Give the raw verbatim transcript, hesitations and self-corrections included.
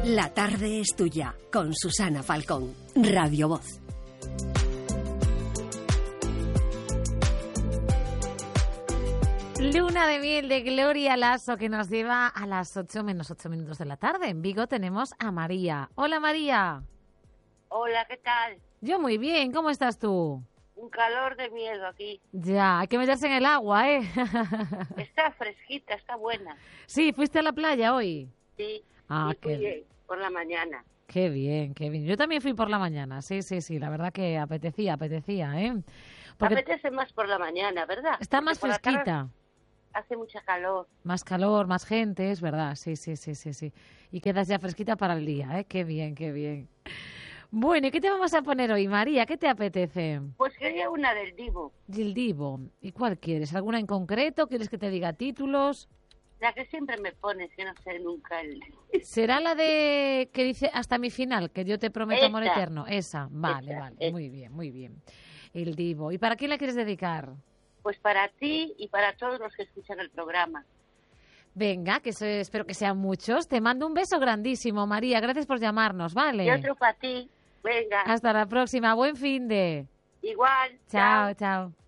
La tarde es tuya, con Susana Falcón, Radio Voz. Luna de miel de Gloria Lasso, que nos lleva a las ocho menos ocho minutos de la tarde. En Vigo tenemos a María. Hola, María. Hola, ¿qué tal? Yo muy bien, ¿cómo estás tú? Un calor de miedo aquí. Ya, hay que meterse en el agua, ¿eh? Está fresquita, está buena. Sí, ¿fuiste a la playa hoy? Sí, ah, sí qué fui bien. por la mañana. Qué bien, qué bien. Yo también fui por la mañana, sí, sí, sí. La verdad que apetecía, apetecía, ¿eh? Porque apetece más por la mañana, ¿verdad? Está Porque más por la tarde fresquita. hace mucha calor. Más calor, más gente, es verdad, sí, sí, sí, sí, sí. Y quedas ya fresquita para el día, ¿eh? Qué bien, qué bien. Bueno, ¿y qué te vamos a poner hoy, María? ¿Qué te apetece? Pues quería una del Divo. Del Divo. ¿Y cuál quieres? ¿Alguna en concreto? ¿Quieres que te diga títulos? La que siempre me pones, que no sé nunca el... ¿Será la de que dice hasta mi final, que yo te prometo Esa. amor eterno? Esa, vale, Esa, vale, esa. muy bien, muy bien. El Divo. ¿Y para quién la quieres dedicar? Pues para ti y para todos los que escuchan el programa. Venga, que eso, espero que sean muchos. Te mando un beso grandísimo, María. Gracias por llamarnos, ¿vale? Y otro para ti. Venga. Hasta la próxima. Buen fin de. Igual. Chao, chao.